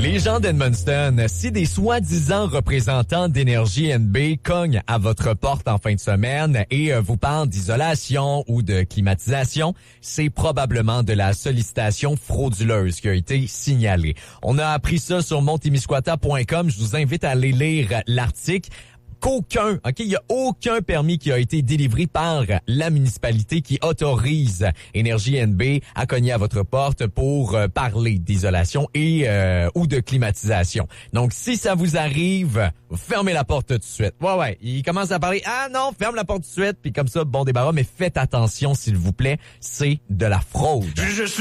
Les gens d'Edmundston, si des soi-disant représentants d'Énergie NB cognent à votre porte en fin de semaine et vous parlent d'isolation ou de climatisation, c'est probablement de la sollicitation frauduleuse qui a été signalée. On a appris ça sur montemisquata.com. Je vous invite à aller lire l'article. Il y a aucun permis qui a été délivré par la municipalité qui autorise Énergie NB à cogner à votre porte pour parler d'isolation et ou de climatisation. Donc, si ça vous arrive, fermez la porte tout de suite. Ouais, il commence à parler. Ah non, ferme la porte tout de suite. Puis comme ça, bon débarras, mais faites attention, s'il vous plaît. C'est de la fraude.